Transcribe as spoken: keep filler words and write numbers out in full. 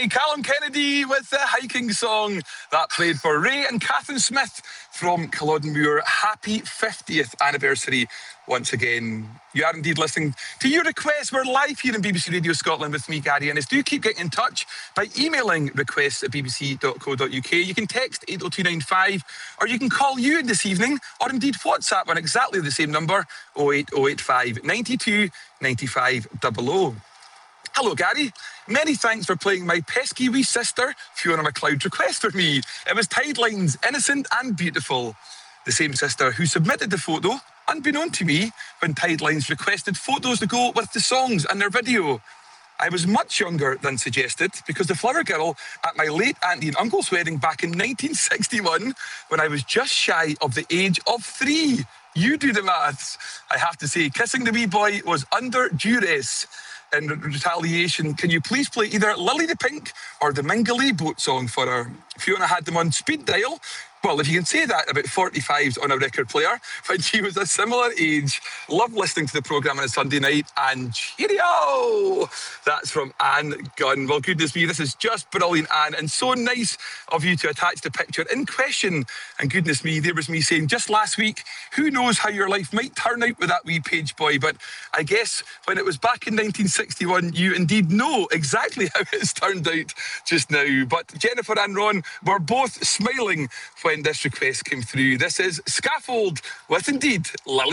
Ray, Callum Kennedy with the hiking song that played for Ray and Catherine Smith from Culloden Muir. Happy fiftieth anniversary once again. You are indeed listening to your requests. We're live here in B B C Radio Scotland with me, Gary Ennis. Do keep getting in touch by emailing requests at b b c dot co dot u k. You can text eight oh two nine five, or you can call you this evening, or indeed WhatsApp on exactly the same number, oh eight oh eight five, nine two, nine five double oh. Hello, Gary. Many thanks for playing my pesky wee sister, Fiona MacLeod's request for me. It was Tideline's Innocent and Beautiful. The same sister who submitted the photo, unbeknown to me, when Tideline's requested photos to go with the songs and their video. I was much younger than suggested because the flower girl at my late auntie and uncle's wedding back in nineteen sixty-one, when I was just shy of the age of three. You do the maths. I have to say, kissing the wee boy was under duress. In retaliation, can you please play either Lily the Pink or the Mingalee boat song for her? Fiona had them on speed dial. Well, if you can say that about forty-fives on a record player, when she was a similar age. Love listening to the programme on a Sunday night, and cheerio! That's from Anne Gunn. Well, goodness me, this is just brilliant, Anne, and so nice of you to attach the picture in question. And goodness me, there was me saying just last week, who knows how your life might turn out with that wee page boy, but I guess when it was back in nineteen sixty-one, you indeed know exactly how it's turned out just now. But Jennifer and Ron were both smiling when this request came through. This is Scaffold with indeed Lily